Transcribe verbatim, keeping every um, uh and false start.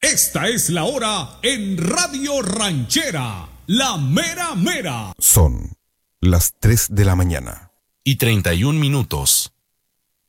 Esta es la hora en Radio Ranchera, la mera mera. Son las tres de la mañana. Y treinta y un minutos.